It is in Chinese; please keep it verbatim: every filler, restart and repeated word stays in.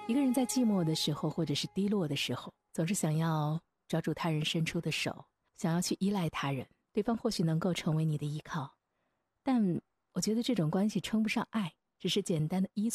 一个人在寂寞的时候，或者是低落的时候，总是想要抓住他人伸出的手，想要去依赖他人，对方或许能够成为你的依靠，但我觉得这种关系称不上爱，只是简单的依